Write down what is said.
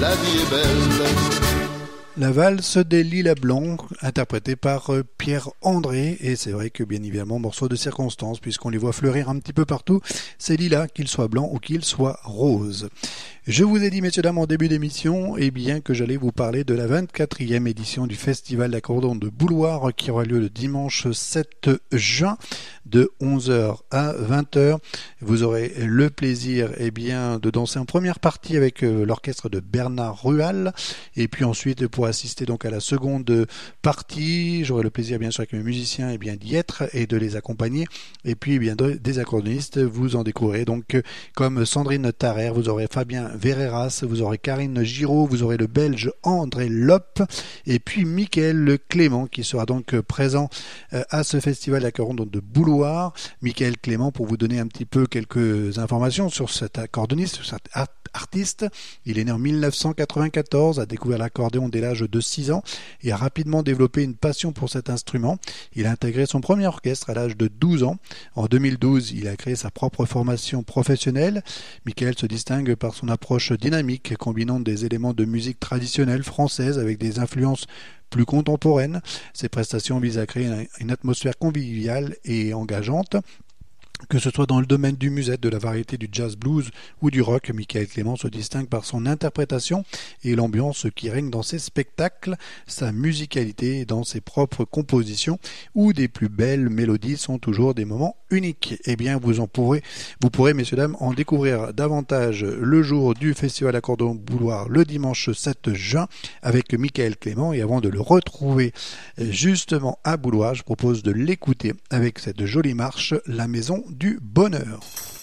La vie est belle. La valse des lilas blancs, interprétée par Pierre André, et c'est vrai que bien évidemment, morceau de circonstance, puisqu'on les voit fleurir un petit peu partout, ces lilas, qu'ils soient blancs ou qu'ils soient roses. Je vous ai dit, messieurs, dames, en début d'émission, que j'allais vous parler de la 24e édition du Festival d'accordéon de Bouloir, qui aura lieu le dimanche 7 juin, de 11h à 20h. Vous aurez le plaisir, de danser en première partie avec l'orchestre de Bernard Rual, et puis ensuite, pour assister donc à la seconde partie, j'aurai le plaisir, bien sûr, avec mes musiciens, d'y être et de les accompagner, et puis, des accordéonistes, vous en découvrirez donc, comme Sandrine Tarrer, vous aurez Fabien Verreras, vous aurez Karine Giraud, vous aurez le Belge André Lopp, et puis Michael Clément qui sera donc présent à ce festival d'accordéon de Bouloir. Michael Clément, pour vous donner un petit peu quelques informations sur cet accordéoniste, sur cet artiste, il est né en 1994, a découvert l'accordéon dès l'âge de 6 ans et a rapidement développé une passion pour cet instrument. Il a intégré son premier orchestre à l'âge de 12 ans. En 2012, il a créé sa propre formation professionnelle. Michael se distingue par son approche dynamique, combinant des éléments de musique traditionnelle française avec des influences plus contemporaines. Ses prestations visent à créer une atmosphère conviviale et engageante. Que ce soit dans le domaine du musette, de la variété, du jazz blues ou du rock, Michael Clément se distingue par son interprétation et l'ambiance qui règne dans ses spectacles, sa musicalité dans ses propres compositions, où des plus belles mélodies sont toujours des moments uniques. Vous pourrez, messieurs, dames, en découvrir davantage le jour du Festival d'accordéon Bouloir, le dimanche 7 juin, avec Michael Clément. Et avant de le retrouver justement à Bouloir, je propose de l'écouter avec cette jolie marche, La Maison du Bonheur.